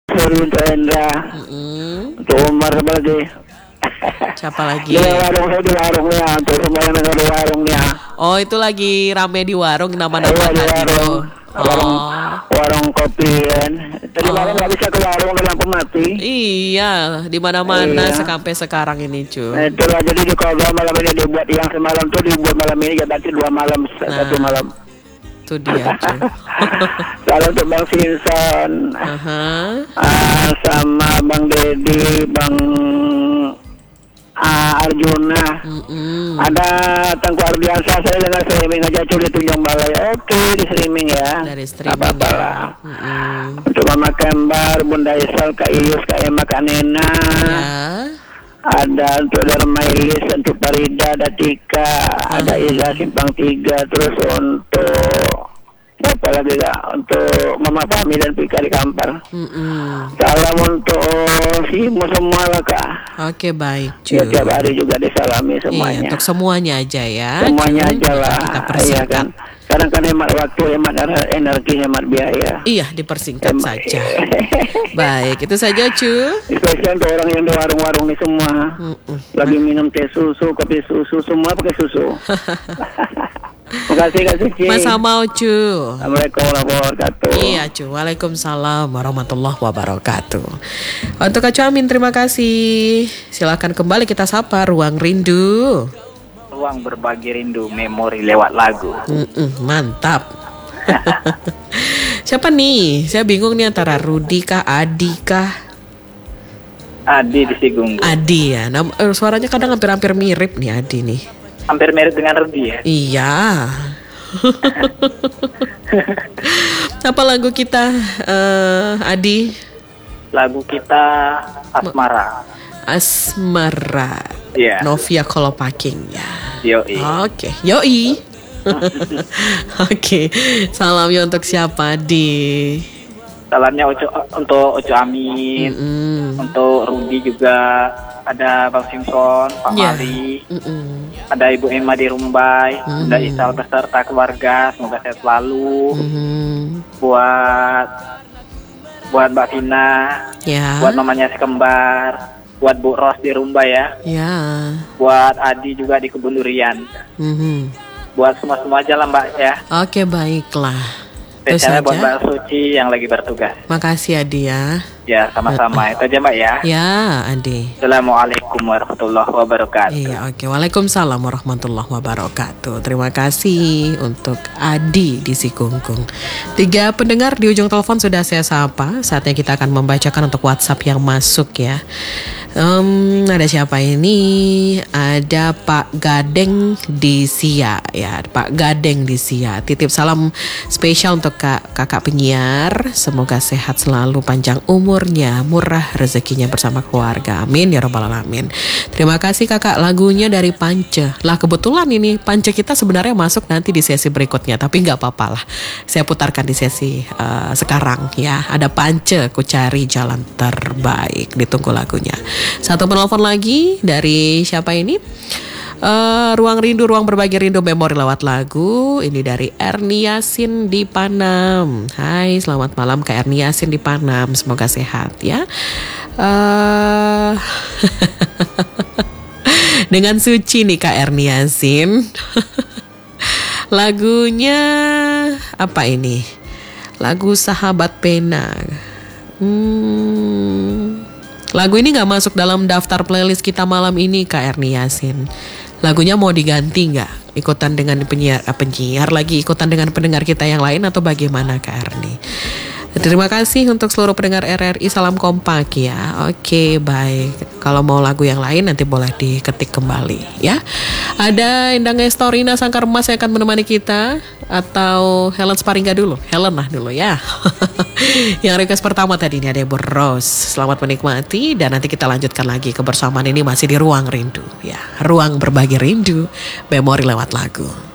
untuk Endra, untuk Umar apa lagi? Siapa lagi? Di warung saya di warungnya, untuk semua yang ada di warungnya. Oh, itu lagi rame di warung nama-nama Iya, di tadi warung. tuh. Warung kopi kan. Tadi malam nggak bisa ke warung udah lampu mati. Iya, di mana-mana Iya. sampai sekarang ini, cu. Nah, itulah jadi di kalau malam ini dibuat yang semalam tuh dibuat malam ini ya berarti 2 malam satu malam. Itu dia, cu. Salam untuk Bang Sinson, sama Bang Dedi, Bang Arjuna. Ada Tengku Ardiansa, saya dengar streaming aja cuy di Tunjung Balai. Oke, di streaming ya. Dari streaming. Apa-apa lah. Untuk Mama Kembar, Bunda Isal, Kak Ius, Kak Emma, Kak Nena. Ya. Ada untuk Dharma Ilis, untuk Parida, ada Tika, ada Iza Simpang 3, terus untuk apa lagi ya? Untuk Mama Fahmi dan Pika di Kampar. Salam untuk Simo semua lah Kak. Oke, baik, cu. Ya, tiap hari juga disalami semuanya. Iya, untuk semuanya aja ya. Semuanya aja lah. Kita Iya persingkat. kan. Sekarang kan hemat waktu, hemat energi, hemat biaya. Iya, dipersingkat saja. Baik, itu saja, cu. Spesial untuk orang yang di warung-warung ini semua. Lagi minum teh susu, kopi susu, semua pakai susu. Makasih Kak Suci. Mas Amau, cu. Assalamualaikum warahmatullahi wabarakatuh. Iya, cu. Waalaikumsalam warahmatullahi wabarakatuh. Untuk Kak Amin, terima kasih. Silakan kembali kita sapa Ruang Rindu. Ruang berbagi rindu, memori lewat lagu. Mantap. Siapa nih? Saya bingung nih antara Rudi kah, Adi kah? Adi di Sigunggu. Adi ya. Suaranya kadang hampir-hampir mirip nih Adi nih. Hampir mirip dengan Rudi ya? Iya. Apa lagu kita, Adi? Lagu kita Asmara. Asmara. Iya. Novia Kolopaking ya. Yoi. Oke, yoi. Oke, salamnya untuk siapa, Adi? Salamnya untuk Oco Amin, untuk Rudi juga, ada Bang Simpson, Pak Mali, ada Ibu Emma di Rumbai, ada Isal beserta keluarga, semoga sehat selalu. Buat Mbak Vina, buat mamanya si kembar, buat Bu Ros di Rumbai ya, buat Adi juga di Kebun Durian, buat semua aja lah Mbak ya. Oke, baiklah. Spesialnya buat Mbak Suci yang lagi bertugas. Makasih Adi ya. Ya, sama-sama. Itu aja Mbak ya. Ya, Adi. Assalamualaikum warahmatullahi wabarakatuh. Iya, oke. Waalaikumsalam warahmatullahi wabarakatuh. Terima kasih untuk Adi di Sikungkung. 3 pendengar di ujung telepon sudah saya sapa. Saatnya kita akan membacakan untuk WhatsApp yang masuk ya. Ada siapa ini? Ada Pak Gadeng di Sia ya, Pak Gadeng di Sia. Titip salam spesial untuk kakak penyiar. Semoga sehat selalu, panjang umurnya, murah rezekinya bersama keluarga. Amin ya robbal alamin. Terima kasih kakak. Lagunya dari Pance. Lah kebetulan ini Pance kita sebenarnya masuk nanti di sesi berikutnya, tapi nggak apa-apa lah. Saya putarkan di sesi sekarang ya. Ada Pance, Ku Cari Jalan Terbaik. Ditunggu lagunya. Satu penelpon lagi dari siapa ini? Ruang Rindu, ruang berbagi rindu, memori lewat lagu. Ini dari Erni Yasin di Panam. Hai, selamat malam Kak Erni Yasin di Panam. Semoga sehat ya. Dengan Suci nih Kak Erni Yasin. Lagunya apa ini? Lagu Sahabat Pena. Lagu ini gak masuk dalam daftar playlist kita malam ini Kak Erni Yasin. Lagunya mau diganti gak? Ikutan dengan penyiar lagi, ikutan dengan pendengar kita yang lain atau bagaimana Kak Erni? Terima kasih untuk seluruh pendengar RRI, salam kompak ya. Oke, baik. Kalau mau lagu yang lain nanti boleh diketik kembali ya. Ada Endang Estorina Sangkar Emas yang akan menemani kita, atau Helen Sparingga dulu. Helen lah dulu ya. Yang request pertama tadi ini ada Ibu Rose. Selamat menikmati dan nanti kita lanjutkan lagi kebersamaan ini masih di Ruang Rindu ya. Ruang berbagi rindu, memori lewat lagu.